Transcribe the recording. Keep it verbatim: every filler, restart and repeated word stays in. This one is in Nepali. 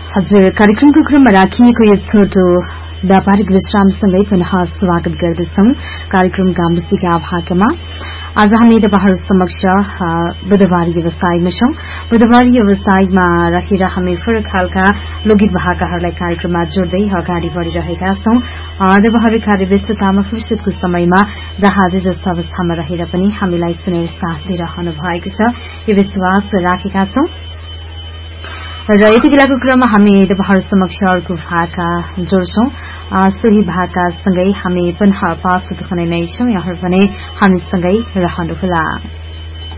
हजुर कार्यक्रमको क्रममा राखिएको यो छोटो व्यापारिक विश्रामसँगै पुनः स्वागत गर्दछौं कार्यक्रम गाम्बुसीका भागमा। आज हामी तपाईहरु समक्ष बुधबारी व्यवसायमा छौं। बुधबारी व्यवसायमा रहेर हामी फरक खालका लोकगीत भाकाहरूलाई कार्यक्रममा जोड्दै अगाडि बढ़िरहेका छौं। तपाईहरु कार्यव्यस्ततामा फुर्सदको समयमा जहाँ जे जस्तो अवस्थामा रहेर पनि हामीलाई सुनेर साथ दिइरहनु भएको छ, यो विश्वास राखेका छौं। र यति बेलाको क्रममा हामी तपाईहरु समक्ष अर्को भाका जोड्छौं। सोही भाकासँगै हामी पुनः उपस्थित हुने नै छौं। यहाँहरु पनि हामीसँगै रहनुहोला।